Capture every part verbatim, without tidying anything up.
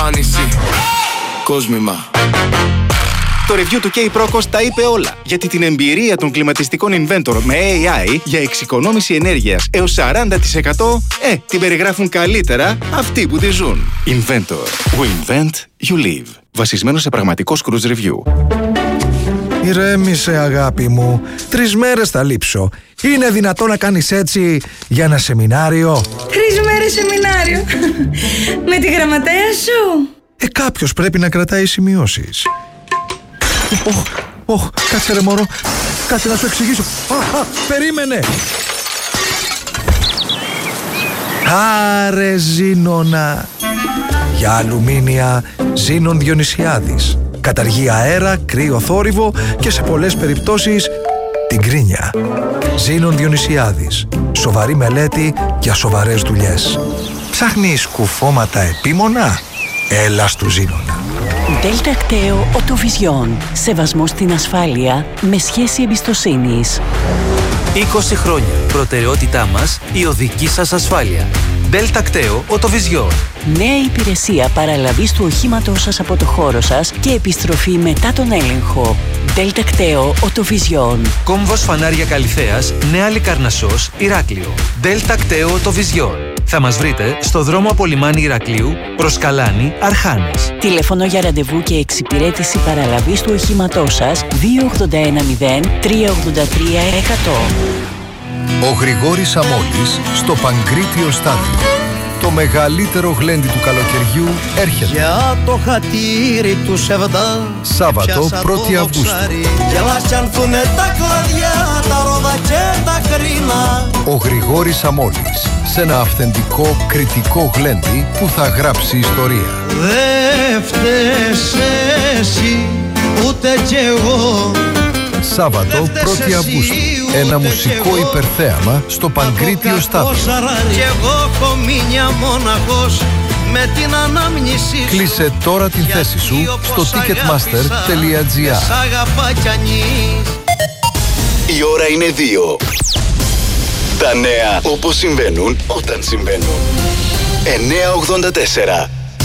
νησί. Κόσμημα. Το review του K-Procos τα είπε όλα, γιατί την εμπειρία των κλιματιστικών Inventor με έι άι για εξοικονόμηση ενέργειας έως σαράντα τοις εκατό ε, την περιγράφουν καλύτερα αυτοί που τη ζουν. Inventor. We invent, you live. Βασισμένο σε πραγματικό cruise review. Ηρέμησε, αγάπη μου. Τρεις μέρες θα λείψω. Είναι δυνατό να κάνεις έτσι για ένα σεμινάριο? Τρεις μέρες σεμινάριο. Με τη γραμματέα σου. Ε, κάποιος πρέπει να κρατάει σημειώσεις. Ωχ, ωχ, κάτσε ρε μωρό. Κάτσε να σου εξηγήσω. Α, α, περίμενε. Άρε Ζήνονα. Για αλουμίνια Ζήνων Διονυσιάδης. Καταργεί αέρα, κρύο θόρυβο και σε πολλές περιπτώσεις την κρίνια. Ζήνων Διονυσιάδης. Σοβαρή μελέτη για σοβαρές δουλειές. Ψάχνεις κουφώματα επίμονα? Έλα στου Ζήνονα. Δέλτα-Κταίο Οτοβιζιόν. Σεβασμός στην ασφάλεια με σχέση εμπιστοσύνης. είκοσι χρόνια. Προτεραιότητά μας η οδική σας ασφάλεια. Δέλτα-Κταίο Οτοβιζιόν. Νέα υπηρεσία παραλαβής του οχήματός σας από το χώρο σας και επιστροφή μετά τον έλεγχο. Δέλτα-Κταίο Οτοβιζιόν. Κόμβος Φανάρια Καλυθέας, Νέα Λικαρνασσός, Ηράκλειο. Δέλτα-Κταίο Οτοβιζιόν. Θα μας βρείτε στο δρόμο από λιμάνι Ηρακλείου προς Καλάνη, Αρχάνες. Τηλέφωνο για ραντεβού και εξυπηρέτηση παραλαβής του οχήματός σας δύο ογδόντα ένα μηδέν τρία ογδόντα τρία εκατό. Ο Γρηγόρης Αμόλης στο Παγκρίτιο Στάδιο. Το μεγαλύτερο γλέντι του καλοκαιριού έρχεται. Για το χατήρι του Σεβδά. Σάββατο πρώτη Αυγούστου. Τα κλαδιά, τα ρόδα και τα κρίνα. Ο Γρηγόρης Αμόλης σε ένα αυθεντικό κριτικό γλέντι που θα γράψει ιστορία. Δε φταίς εσύ, ούτε κι εγώ. Σάββατο πρώτη Αυγούστου. Ένα μουσικό υπερθέαμα στο Παγκρίτιο Στάδιο. Κι εγώ έχω μείνια μοναχός με την ανάμνηση. Κλείσε τώρα την θέση σου στο ticketmaster τελεία gr. Η ώρα είναι δύο. Τα νέα όπως συμβαίνουν όταν συμβαίνουν. εννιά ογδόντα τέσσερα.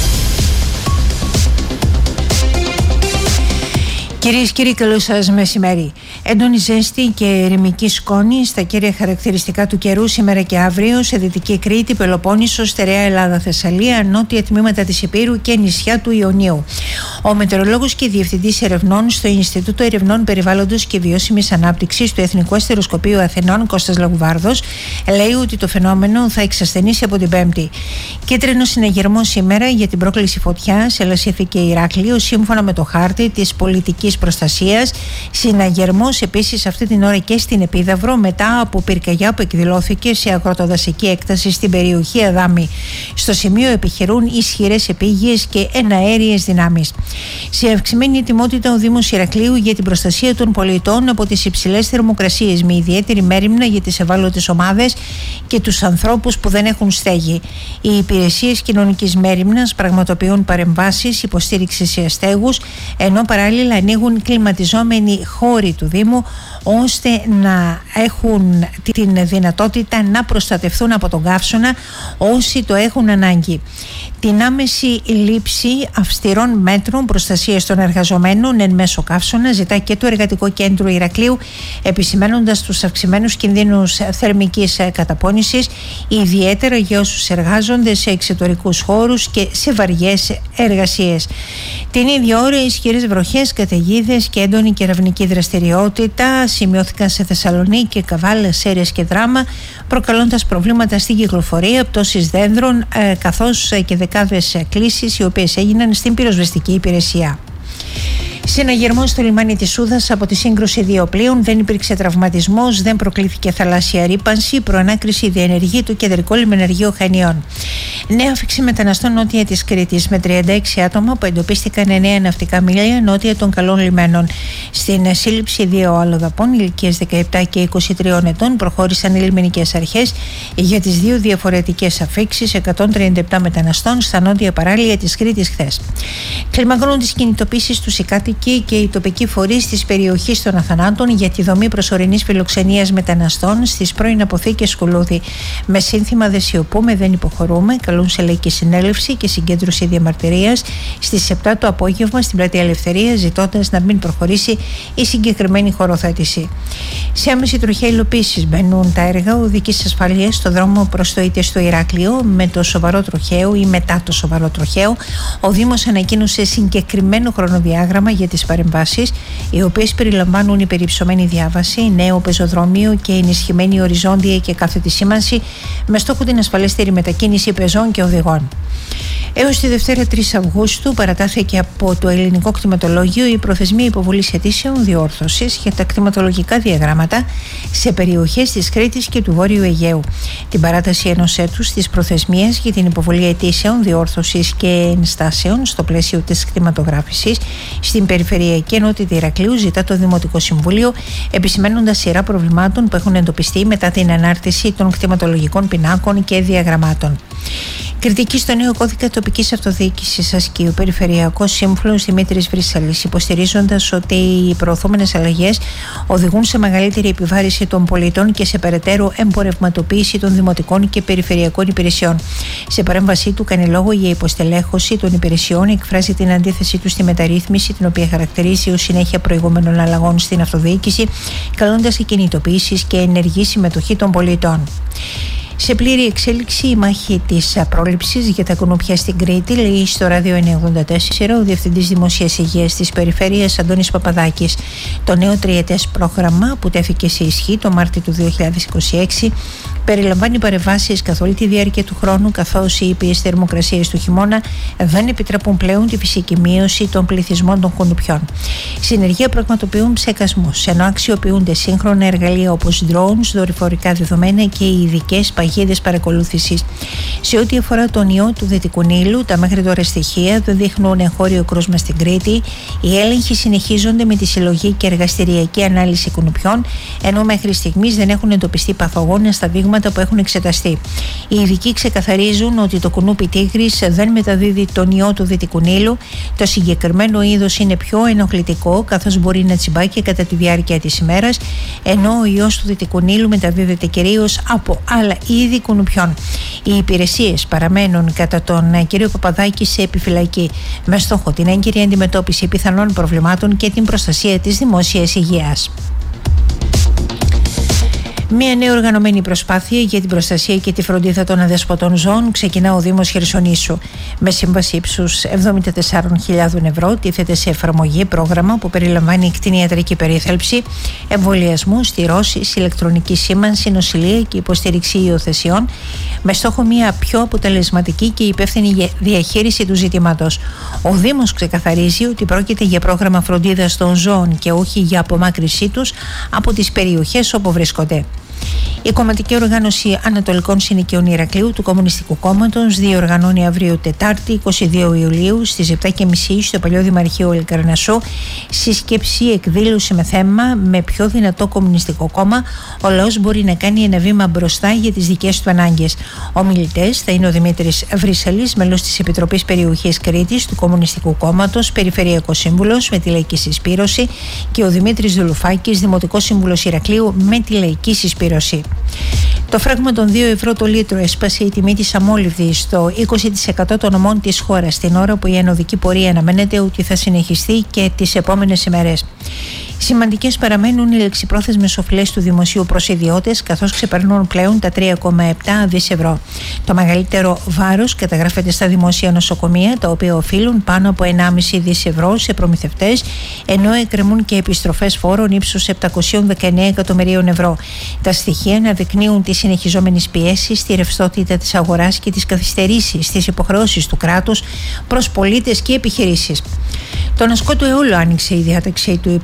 Κυρίες και κύριοι, καλό σας μεσημέρι. Έντονη ζέστη και ερημική σκόνη στα κύρια χαρακτηριστικά του καιρού σήμερα και αύριο σε Δυτική Κρήτη, Πελοπόννησο, στερεά Ελλάδα, Θεσσαλία, νότια τμήματα της Ηπείρου και νησιά του Ιωνίου. Ο μετεωρολόγος και διευθυντής ερευνών στο Ινστιτούτο Ερευνών Περιβάλλοντος και Βιώσιμης Ανάπτυξης του Εθνικού Αστεροσκοπείου Αθηνών, Κώστας Λαγουβάρδος, λέει ότι το φαινόμενο θα εξασθενήσει από την Πέμπτη. Κίτρινο συναγερμό σήμερα για την πρόκληση φωτιάς σε Λασίθι και Ηράκλειο, σύμφωνα με το χάρτη της πολιτικής προστασίας. Συναγερμός επίσης αυτή την ώρα και στην Επίδαυρο, μετά από πυρκαγιά που εκδηλώθηκε σε αγροτοδασική έκταση στην περιοχή Αδάμη. Στο σημείο επιχειρούν ισχυρές επίγειες και εναέριες δυνάμεις. Σε αυξημένη ετοιμότητα ο Δήμος Ηρακλείου για την προστασία των πολιτών από τις υψηλές θερμοκρασίες, με ιδιαίτερη μέριμνα για τις ευάλωτες ομάδες και τους ανθρώπους που δεν έχουν στέγη. Οι υπηρεσίες κοινωνικής μέριμνας πραγματοποιούν παρεμβάσεις υποστήριξης σε αστέγους, ενώ παράλληλα ανοίγουν κλιματιζόμενοι χώροι του Δήμου, ώστε να έχουν την δυνατότητα να προστατευτούν από τον καύσωνα όσοι το έχουν ανάγκη. Την άμεση λήψη αυστηρών μέτρων προστασίας των εργαζομένων εν μέσω καύσωνα ζητά και το Εργατικό Κέντρο Ηρακλείου, επισημαίνοντας τους αυξημένους κινδύνους θερμικής καταπώνησης, ιδιαίτερα για όσους εργάζονται σε εξωτερικούς χώρους και σε βαριές εργασίες. Την ίδια ώρα, ισχυρές βροχές, καταιγίδες και έντονη κεραυνική δραστηριότητα σημειώθηκαν σε Θεσσαλονίκη, Καβάλα, Σέρρες και Δράμα, προκαλώντας προβλήματα στην κυκλοφορία, πτώσεις δένδρων, ε, καθώς και δεκάδες κλήσεις οι οποίες έγιναν στην πυροσβεστική υπηρεσία. Συναγερμός στο λιμάνι της Σούδας από τη σύγκρουση δύο πλοίων, δεν υπήρξε τραυματισμός, δεν προκλήθηκε θαλάσσια ρύπανση, προανάκριση διενεργεί του Κεντρικό Λιμενεργείο Χανιών. Νέα άφηξη μεταναστών νότια της Κρήτης με τριάντα έξι άτομα που εντοπίστηκαν εννέα ναυτικά μίλια νότια των καλών λιμένων. Στην σύλληψη δύο αλλοδαπών ηλικίας δεκαεπτά και είκοσι τριών ετών προχώρησαν οι λιμενικές αρχές για τις δύο διαφορετικές αφήξεις εκατόν τριάντα επτά μεταναστών στα νότια παράλια της Κρήτης χθες. Κλιμακώνουν τις κινητοποίησεις τους οι κάτοικοι αστυνομικοί και οι τοπικοί φορείς της περιοχής των Αθανάτων για τη δομή προσωρινής φιλοξενίας μεταναστών στις πρώην αποθήκες Σκουλούδη. Με σύνθημα «Δεν σιωπούμε, δεν υποχωρούμε», καλούν σε λαϊκή συνέλευση και συγκέντρωση διαμαρτυρίας στις επτά το απόγευμα στην Πλατεία Ελευθερίας, ζητώντας να μην προχωρήσει η συγκεκριμένη χωροθέτηση. Σε άμεση τροχιά υλοποίησης μπαίνουν τα έργα οδικής ασφαλείας στο δρόμο προς το είτε στο Ηράκλειο με το σοβαρό τροχαίο ή μετά το σοβαρό τροχαίο. Ο Δήμος ανακοίνωσε συγκεκριμένο χρονοδιάγραμμα για τις παρεμβάσεις, οι οποίες περιλαμβάνουν υπερυψωμένη διάβαση, νέο πεζοδρόμιο και ενισχυμένη οριζόντια και κάθετη σήμανση με στόχο την ασφαλέστερη μετακίνηση πεζών και οδηγών. Έως τη Δευτέρα τρεις Αυγούστου παρατάθηκε από το Ελληνικό Κτηματολόγιο η προθεσμία υποβολής αιτήσεων διόρθωσης για τα κτηματολογικά διαγράμματα σε περιοχές της Κρήτης και του Βόρειου Αιγαίου. Την παράταση ενός έτους της προθεσμίας για την υποβολή αιτήσεων διόρθωσης και ενστάσεων στο πλαίσιο της κτηματογράφησης στην Περιφερειακή Ενότητα Ηρακλείου ζητά το Δημοτικό Συμβούλιο, επισημαίνοντας σειρά προβλημάτων που έχουν εντοπιστεί μετά την ανάρτηση των κτηματολογικών πινάκων και διαγραμμάτων. Κριτική στο νέο κώδικα τοπικής αυτοδιοίκησης ασκεί ο Περιφερειακός Σύμβουλος Δημήτρης Βρυσαλής, υποστηρίζοντας ότι οι προωθούμενες αλλαγές οδηγούν σε μεγαλύτερη επιβάρηση των πολιτών και σε περαιτέρω εμπορευματοποίηση των δημοτικών και περιφερειακών υπηρεσιών. Σε παρέμβασή του, κάνει λόγο για υποστελέχωση των υπηρεσιών, εκφράζει την αντίθεση του στη μεταρρύθμιση, την οποία χαρακτηρίζει ως συνέχεια προηγούμενων αλλαγών στην αυτοδιοίκηση, καλώντας σε κινητοποιήσεις και ενεργή συμμετοχή των πολιτών. Σε πλήρη εξέλιξη η μάχη της πρόληψης για τα κουνουπιά στην Κρήτη, λέει στο Ράδιο εννιακόσια ογδόντα τέσσερα ο Διευθυντής Δημοσίας Υγείας της Περιφέρειας Αντώνης Παπαδάκης. Το νέο τριετές πρόγραμμα που τέθηκε σε ισχύ το Μάρτιο του δύο χιλιάδες είκοσι έξι περιλαμβάνει παρεμβάσεις καθ' όλη τη διάρκεια του χρόνου, καθώς οι ήπιες θερμοκρασίες του χειμώνα δεν επιτρέπουν πλέον τη φυσική μείωση των πληθυσμών των κουνουπιών. Συνεργεία πραγματοποιούν ψεκασμούς, ενώ αξιοποιούνται σύγχρονα εργαλεία όπως drones, δορυφορικά δεδομένα και οι ειδικές παγίδες παρακολούθησης. Σε ό,τι αφορά τον ιό του Δυτικού Νείλου, τα μέχρι τώρα στοιχεία δεν δείχνουν εγχώριο κρούσμα στην Κρήτη. Οι έλεγχοι συνεχίζονται με τη συλλογή και εργαστηριακή ανάλυση κουνουπιών, ενώ μέχρι στιγμής δεν έχουν εντοπιστεί παθογόνα στα δείγματα που έχουν εξεταστεί. Οι ειδικοί ξεκαθαρίζουν ότι το κουνούπι τίγρης δεν μεταδίδει τον ιό του Δυτικού Νείλου. Το συγκεκριμένο είδος είναι πιο ενοχλητικό, καθώς μπορεί να τσιμπάει και κατά τη διάρκεια της ημέρας, ενώ ο ιός του Δυτικού Νείλου μεταδίδεται κυρίως από άλλα είδη κουνουπιών. Οι υπηρεσίες παραμένουν κατά τον κύριο Παπαδάκη σε επιφυλακή, με στόχο την έγκυρη αντιμετώπιση πιθανών προβλημάτων και την προστασία της δημόσιας υγείας. Μια νέα οργανωμένη προσπάθεια για την προστασία και τη φροντίδα των αδέσποτων ζώων ξεκινά ο Δήμος Χερσονήσου. Με σύμβαση ύψους εβδομήντα τεσσάρων χιλιάδων ευρώ τίθεται σε εφαρμογή πρόγραμμα που περιλαμβάνει κτηνιατρική περίθαλψη, εμβολιασμού, στηρώσεις, ηλεκτρονική σήμανση, νοσηλεία και υποστήριξη υιοθεσιών, με στόχο μια πιο αποτελεσματική και υπεύθυνη διαχείριση του ζητήματος. Ο Δήμος ξεκαθαρίζει ότι πρόκειται για πρόγραμμα φροντίδας των ζώων και όχι για απομάκρυνσή τους από τις περιοχές όπου βρίσκονται. Η Κομματική Οργάνωση Ανατολικών Συνοικίων Ηρακλείου του Κομμουνιστικού Κόμματος διοργανώνει αύριο Τετάρτη είκοσι δύο Ιουλίου στις επτά και μισή στο Παλιό Δημαρχείο Ελικαρνασσού σύσκεψη εκδήλωση με θέμα «Με πιο δυνατό κομμουνιστικό κόμμα, ο λαός μπορεί να κάνει ένα βήμα μπροστά για τις δικές του ανάγκες». Ομιλητές θα είναι ο Δημήτρης Βρυσαλής, μέλος της Επιτροπής Περιοχής Κρήτης του Κομμουνιστικού Κόμματος, Περιφερειακός Σύμβουλος με τη Λαϊκή Συσπήρωση, και ο Δημήτρης Δουλουφάκης, Δημοτικός Σύμβουλος Ηρακλείου με τη Λαϊκή Συσπήρωση. Το φράγμα των δύο ευρώ το λίτρο έσπασε η τιμή της αμόλυβδης στο είκοσι τοις εκατό των ομών της χώρας, την ώρα που η ενωδική πορεία αναμένεται ότι θα συνεχιστεί και τις επόμενες ημέρες. Σημαντικές παραμένουν οι λεξιπρόθεσμες οφειλές του δημοσίου προς ιδιώτες, καθώς ξεπερνούν πλέον τα τρία κόμμα επτά δις ευρώ. Το μεγαλύτερο βάρος καταγράφεται στα δημόσια νοσοκομεία, τα οποία οφείλουν πάνω από ενάμιση δις ευρώ σε προμηθευτές, ενώ εκκρεμούν και επιστροφές φόρων ύψους επτακόσια δεκαεννέα εκατομμυρίων ευρώ. Τα στοιχεία αναδεικνύουν τη συνεχιζόμενη πίεση στη ρευστότητα της αγοράς και τις καθυστερήσεις στις υποχρεώσεις του κράτους προς πολίτες και επιχειρήσεις. Τον ασκό του αιώλου άνοιξε η διάταξη του Υπουργείου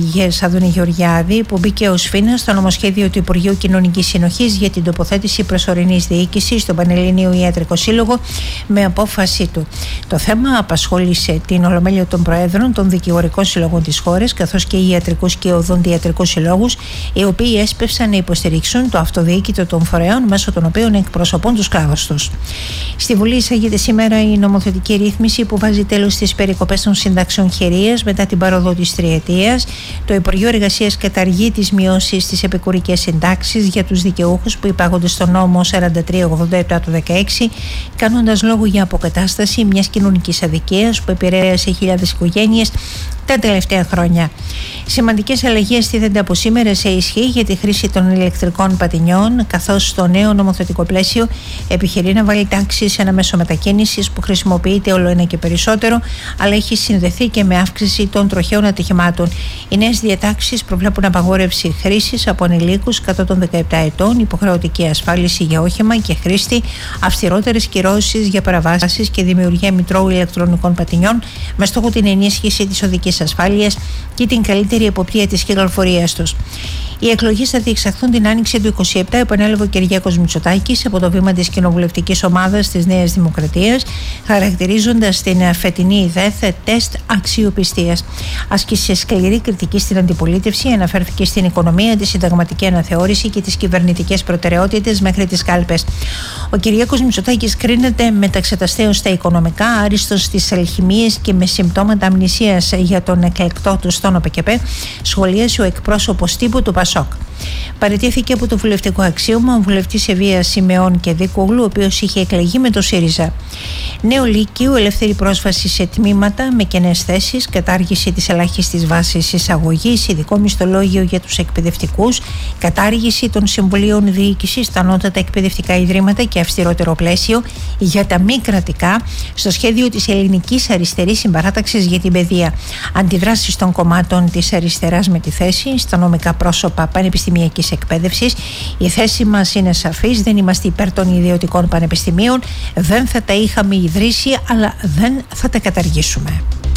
Πληγές Άδωνη Γεωργιάδη, που μπήκε ως φήνα στο νομοσχέδιο του Υπουργείου Κοινωνικής Συνοχής για την τοποθέτηση προσωρινής διοίκησης στον Πανελληνίου Ιατρικό Σύλλογο με απόφαση του. Το θέμα απασχόλησε την Ολομέλεια των Προέδρων των Δικηγορικών Συλλόγων της χώρας, καθώς και οι ιατρικούς και οδοντιατρικούς συλλόγους, οι οποίοι έσπευσαν να υποστηρίξουν το αυτοδιοίκητο των φορέων μέσω των οποίων εκπροσωπούν τους κλάδους τους. Στη Βουλή εισάγεται σήμερα η νομοθετική ρύθμιση που βάζει τέλος στις περικοπές των συντάξεων χειρίας μετά την παροδό της τριετίας. Το Υπουργείο Εργασίας καταργεί τις μειώσεις στις επικουρικές συντάξεις για τους δικαιούχους που υπάγονται στο νόμο σαράντα τρία ογδόντα επτά του δεκαέξι, κάνοντας λόγο για αποκατάσταση μιας κοινωνικής αδικίας που επηρέασε χιλιάδες οικογένειες τα τελευταία χρόνια. Σημαντικές αλλαγές τίθενται από σήμερα σε ισχύ για τη χρήση των ηλεκτρικών πατινιών, καθώς το νέο νομοθετικό πλαίσιο επιχειρεί να βάλει τάξη σε ένα μέσο μετακίνησης που χρησιμοποιείται όλο ένα και περισσότερο, αλλά έχει συνδεθεί και με αύξηση των τροχαίων ατυχημάτων. Οι νέες διατάξεις προβλέπουν απαγόρευση χρήσης από ανηλίκους κάτω των δεκαεπτά ετών, υποχρεωτική ασφάλιση για όχημα και χρήστη, αυστηρότερες κυρώσεις για παραβάσεις και δημιουργία μητρώου ηλεκτρονικών πατινιών με στόχο την ενίσχυση της οδικής ασφάλειας και την καλύτερη εποπτεία της κυκλοφορίας τους. Οι εκλογές θα διεξαχθούν την άνοιξη του είκοσι επτά, επανέλαβε ο Κυριάκος Μητσοτάκης από το βήμα της κοινοβουλευτικής ομάδας της Νέας Δημοκρατίας, χαρακτηρίζοντας την φετινή ΔΕΘ τεστ αξιοπιστίας. Άσκησε σκληρή κριτική στην αντιπολίτευση, αναφέρθηκε στην οικονομία, τη συνταγματική αναθεώρηση και τις κυβερνητικές προτεραιότητες μέχρι τις κάλπες. Ο Κυριάκος Μητσοτάκης κρίνεται μεταξεταστέως στα οικονομικά, άριστος στις αλχημίες και με συμπτώματα αμνησίας για τον εκλεκτό του στον ΟΠΕΚΕΠΕ, σχολίασε ο εκπρόσωπος τύπου του Πασόκ. Παραιτήθηκε από το βουλευτικό αξίωμα ο βουλευτής Ευβίας Σιμεών και Δίκογλου, ο οποίος είχε εκλεγεί με το ΣΥΡΙΖΑ. Νέο Λύκειο, ελεύθερη πρόσβαση σε τμήματα με κενές θέσεις, κατάργηση της ελάχιστης βάσης εισαγωγής, ειδικό μισθολόγιο για τους εκπαιδευτικούς, κατάργηση των συμβουλίων διοίκησης στα ανώτατα εκπαιδευτικά ιδρύματα και αυστηρότερο πλαίσιο για τα μη κρατικά στο σχέδιο της Ελληνικής Αριστερής Συμπαράταξης για την Παιδεία. Αντιδράσεις των κομμάτων της αριστεράς με τη θέση στα νομικά πρόσωπα πανεπιστημιακής εκπαίδευσης. Η θέση μας είναι σαφής, δεν είμαστε υπέρ των ιδιωτικών πανεπιστημίων, δεν θα τα είχαμε ιδρύσει, αλλά δεν θα τα καταργήσουμε.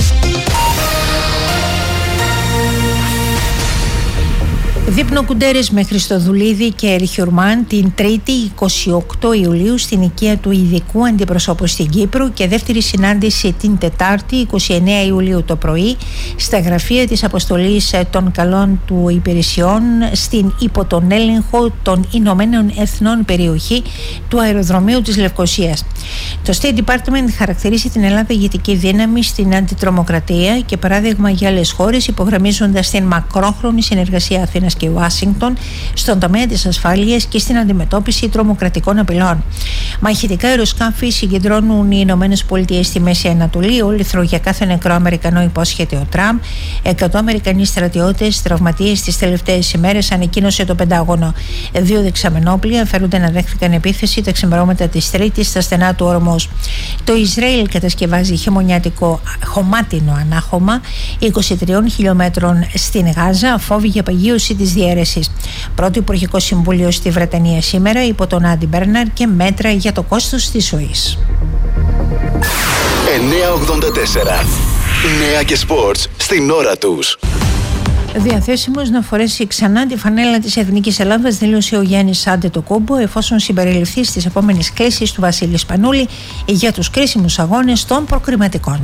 Δείπνο Κουντέρες με Χριστοδουλίδη και Εριχιουρμάν την Τρίτη είκοσι οκτώ Ιουλίου στην οικία του ειδικού αντιπροσώπου στην Κύπρο και δεύτερη συνάντηση την Τετάρτη είκοσι εννέα Ιουλίου το πρωί στα γραφεία της Αποστολής των Καλών του Υπηρεσιών στην υπό τον έλεγχο των Ηνωμένων Εθνών περιοχή του αεροδρομίου της Λευκωσίας. Το State Department χαρακτηρίζει την Ελλάδα ηγετική δύναμη στην αντιτρομοκρατία και παράδειγμα για άλλες χώρες, υπογραμμίζοντας την μακρόχρονη συνεργασία Αθήνας και Ουάσιγκτον στον τομέα της ασφάλειας και στην αντιμετώπιση τρομοκρατικών απειλών. Μαχητικά αεροσκάφη συγκεντρώνουν οι Ηνωμένες Πολιτείες στη Μέση Ανατολή. Όλυθρο για κάθε νεκρό Αμερικανό υπόσχεται ο Τραμπ. Εκατό Αμερικανοί στρατιώτες τραυματίες τις τελευταίες ημέρες, ανακοίνωσε το Πεντάγωνο. Δύο δεξαμενόπλια φέρονται να δέχθηκαν επίθεση τα ξημερώματα της Τρίτης στα στενά του Ορμούς. Το Ισραήλ κατασκευάζει χειμωνιάτικο χωμάτινο ανάχωμα είκοσι τριών χιλιόμετρων στην Γάζα, φόβη για παγίωση της διαίρεσης. Πρώτο Υπουργικό Συμβούλιο στη Βρετανία σήμερα υπό τον Άντι Μπέρναρ και μέτρα για το κόστος της ζωής. εννιακόσια ογδόντα τέσσερα. Νέα και σπορτς στην ώρα τους. Διαθέσιμος να φορέσει ξανά τη φανέλα της Εθνικής Ελλάδας, δήλωσε ο Γιάννης Αντετοκούμπο, εφόσον συμπεριληφθεί στις επόμενες κλήσεις του Βασίλη Σπανούλη για τους κρίσιμους αγώνες των προκριματικών.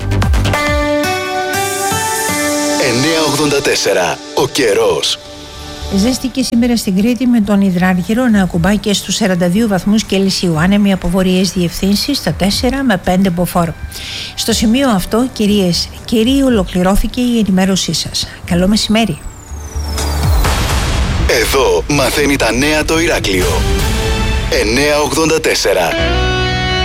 εννιακόσια ογδόντα τέσσερα. Ο καιρός. Ζέστηκε σήμερα στην Κρήτη με τον υδράργυρο να ακουμπάει και στους σαράντα δύο βαθμούς Κελσίου, άνεμοι από βορειές διευθύνσεις στα τέσσερα με πέντε μποφόρ. Στο σημείο αυτό, κυρίες και κύριοι, ολοκληρώθηκε η ενημέρωσή σας. Καλό μεσημέρι. Εδώ μαθαίνει τα νέα το Ηράκλειο. εννιακόσια ογδόντα τέσσερα.